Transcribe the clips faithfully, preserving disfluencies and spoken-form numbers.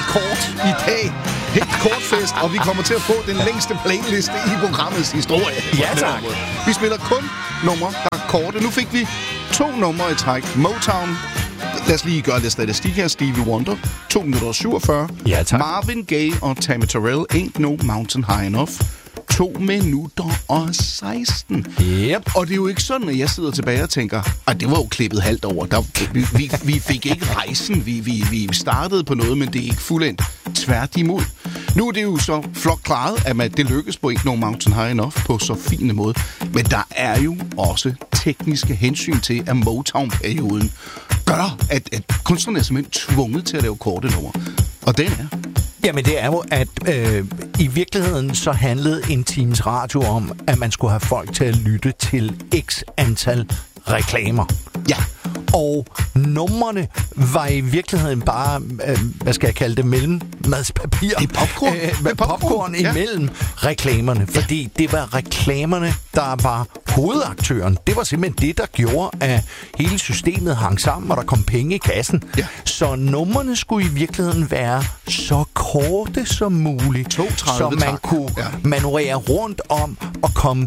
kort i dag. Helt kortfest, og vi kommer til at få den længste playliste i programmets historie. Ja, tak. Vi spiller kun numre, der er korte. Nu fik vi to numre i træk. Motown. Lad os lige gøre lidt statistik her. Stevie Wonder, to minutter og syvogfyrre. Ja, tak. Marvin Gaye og Tammy Terrell, Ain't No Mountain High Enough. to minutter og seksten. Yep. Og det er jo ikke sådan, at jeg sidder tilbage og tænker, at det var jo klippet halvt over. Der, vi, vi, vi fik ikke rejsen. Vi, vi, vi startede på noget, men det er ikke fuldendt. Tværtimod. Nu er det jo så flot klaret, at man, det lykkes på Ain't No Mountain High Enough på så fin en måde. Men der er jo også tekniske hensyn til, at Motown-perioden gør, at, at kunstnerne er simpelthen tvunget til at lave korte numre. Og den er... Jamen det er jo, at øh, i virkeligheden så handlede en times radio om, at man skulle have folk til at lytte til x antal reklamer. Ja. Og numrene var i virkeligheden bare, øh, hvad skal jeg kalde det, mellemmadspapir. Det er popcorn. Øh, det er popcorn, popcorn ja. imellem reklamerne, fordi ja. det var reklamerne, der var hovedaktøren. Det var simpelthen det, der gjorde, at hele systemet hang sammen, og der kom penge i kassen. Ja. Så numrene skulle i virkeligheden være så korte som muligt, toogtredive så man tak. kunne Ja. manøvrere rundt om og komme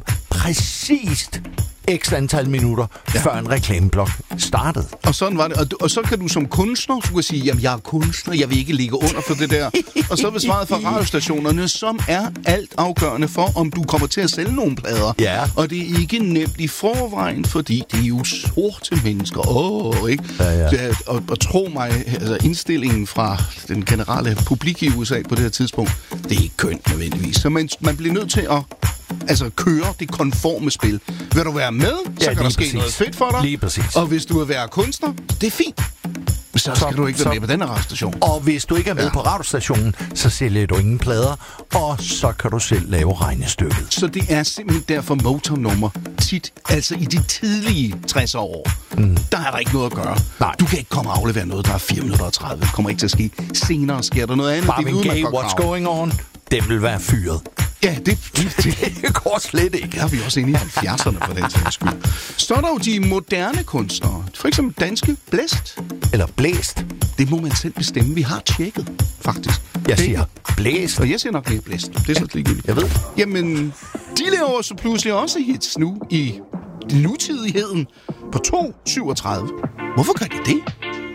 præcist x antal minutter, ja. før en reklameblok startede. Og sådan var det. Og, og så kan du som kunstner, du kan sige, jamen jeg er kunstner, jeg vil ikke ligge under for det der. Og så er svaret fra radiostationerne, som er alt afgørende for, om du kommer til at sælge nogle plader. Ja. Og det er ikke nemt i forvejen, fordi det er jo sorte mennesker. Åh, ikke? Ja, ja. Det, og, og tro mig, altså indstillingen fra den generelle publik i U S A på det her tidspunkt, det er ikke kønt nødvendigvis. Så man, man bliver nødt til at altså køre det konforme spil. Vil du være med, så ja, kan der ske præcis. noget fedt for dig. Lige præcis. Og hvis du vil være kunstner, det er fint. Så skal Så- du ikke være så- med på denne radiostation. Og hvis du ikke er med Ja. ja. på radiostationen, så sælger du ingen plader, og så kan du selv lave regnestykket. Så det er simpelthen derfor Motown-nummer tit, altså i de tidlige tressere år, mm. der er der ikke noget at gøre. Nej. Du kan ikke komme og aflevere noget, der er fire minutter og tredive. Det kommer ikke til at ske. Senere sker der noget andet. Marvin det er Gaye, udmærket What's krav. Going On, den vil være fyret. Ja, det, det, det, Det går slet ikke. det har vi også inde i halvfjerdserne for den sags skyld. Så er der jo de moderne kunstnere. For eksempel danske Blæst. Eller blæst. Det må man selv bestemme. Vi har tjekket, faktisk. Jeg Det- siger blæst. Og jeg siger nok mere Blæst. Det er så ligegyldigt. Jeg ved. Jamen, de laver så pludselig også hits nu i nutidigheden på to syvogtredive. Hvorfor gør de det?